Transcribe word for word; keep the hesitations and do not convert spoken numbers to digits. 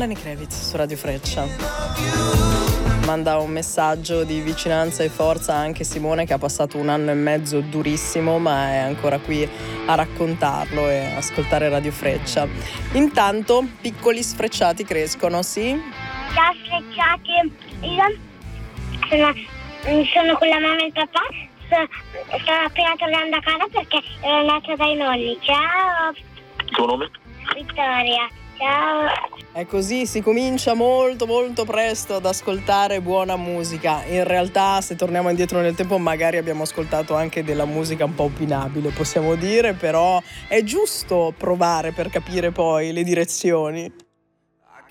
Lenny Kravitz su Radio Freccia. Manda un messaggio di vicinanza e forza anche Simone, che ha passato un anno e mezzo durissimo, ma è ancora qui a raccontarlo e a ascoltare Radio Freccia. Intanto piccoli sfrecciati crescono, sì? Ciao sfrecciati, io sono, sono con la mamma e il papà, sto, sto appena tornando a casa perché ero andata dai nonni. Ciao! Il tuo nome? Vittoria, ciao! È così, si comincia molto molto presto ad ascoltare buona musica. In realtà, se torniamo indietro nel tempo, magari abbiamo ascoltato anche della musica un po' opinabile, possiamo dire, però è giusto provare per capire poi le direzioni.